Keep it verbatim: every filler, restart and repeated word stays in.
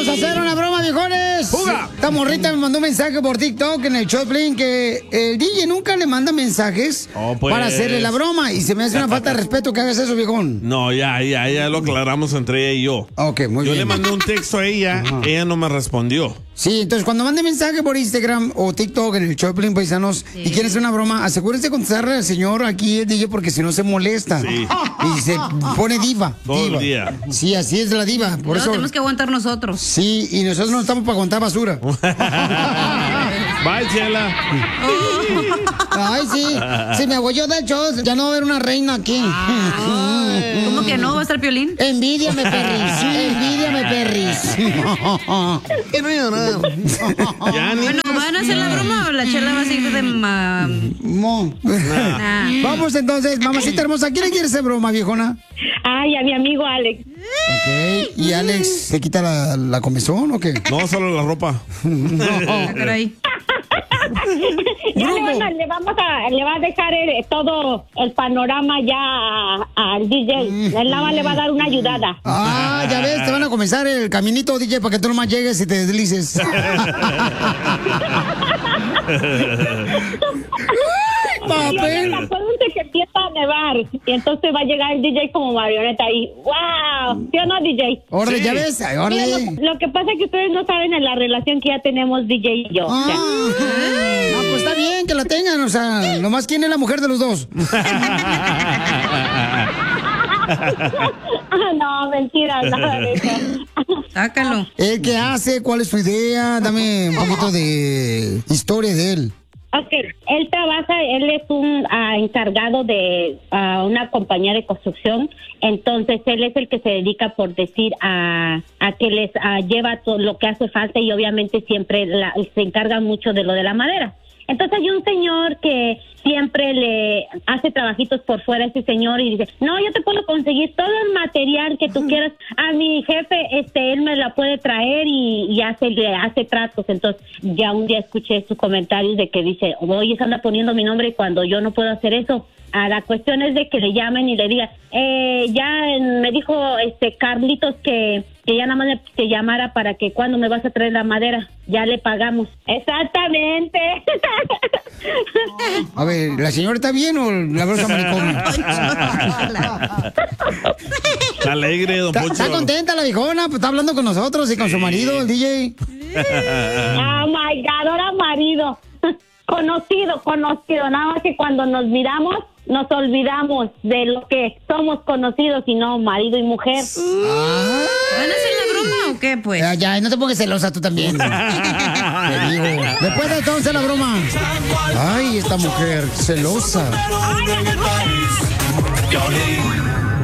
Vamos a hacer una broma, viejones. ¡Fuga! Esta morrita me mandó un mensaje por TikTok en el Choplin que el D J nunca le manda mensajes Oh, pues. para hacerle la broma. Y se me hace una falta de respeto que hagas eso, viejón. No, ya, ya, ya lo aclaramos entre ella y yo. Ok, muy Yo bien. le mandé un texto a ella, Ajá. ella no me respondió. Sí, entonces cuando mande mensaje por Instagram o TikTok en el Choplin Paisanos Sí. y quieren hacer una broma, asegúrense de contestarle al señor aquí el D J porque si no se molesta. Sí. Y se pone diva. Todo diva. el día. Sí, así es la diva. Por Por eso. tenemos que aguantar nosotros. Sí, y nosotros no estamos para aguantar basura. Bye, Chela. Ay, sí. Si me voy yo del show, ya no va a haber una reina aquí. ¿Cómo que no? ¿Va a estar Piolín? Envídiame, perris. Envídiame, perris. Ya, ni... Bueno, ¿van a hacer la broma o la chela va a seguir de ma... Mo. Nah. Vamos entonces, mamacita hermosa. ¿A quién le quiere hacer broma, viejona? Ay, a mi amigo Alex. Ok. ¿Y Alex se quita la, la comezón o qué? No, solo la ropa. Ah, caray. Ya le, Grupo. van a- le vamos a, le va a dejar el- todo el panorama ya a- al D J. Él nada más le va a dar una ayudada. Ah, ya ves, te van a comenzar el caminito, D J, para que tú nomás llegues y te deslices. Y papel. ahorita, acuérdense que empieza a nevar y entonces va a llegar el D J como marioneta y ¡wow! ¿Sí o no, D J? Órale, Sí. ya ves, Mira, órale. lo, lo que pasa es que ustedes no saben en la relación que ya tenemos D J y yo. O sea, Ah, no, pues está bien que la tengan, o sea, nomás quién es la mujer de los dos. no, mentira, nada de eso. Sácalo. ¿El qué hace? ¿Cuál es su idea? Dame un poquito de historia de él. Ok, él trabaja, él es un ah, encargado de ah, una compañía de construcción, entonces él es el que se dedica, por decir, a, a que les ah, lleva todo lo que hace falta y obviamente siempre la- se encarga mucho de lo de la madera. Entonces hay un señor que siempre le hace trabajitos por fuera a ese señor y dice, no, yo te puedo conseguir todo el material que tú quieras. A mi jefe, este, él me la puede traer y, y hace, le hace tratos. Entonces ya un día escuché sus comentarios de que dice, oye, se anda poniendo mi nombre cuando yo no puedo hacer eso. A la cuestión es de que le llamen y le digan, eh, ya me dijo este Carlitos que, que ya nada más le- te llamara para que cuando me vas a traer la madera, ya le pagamos. Exactamente. A ver, ¿la señora está bien o la brosa maricón? Está alegre, don ¿Está, Poncho. está contenta la viejona? Pues está hablando con nosotros y con su marido, el D J. Oh my God, ahora marido. Conocido, conocido. Nada más que cuando nos miramos, nos olvidamos de lo que somos conocidos y no marido y mujer. Ah, ¿Van a hacer la broma o qué, pues? ya, ya, no te pongas celosa tú también. Te digo. Después de entonces la broma. Ay, esta mujer celosa. Piolín.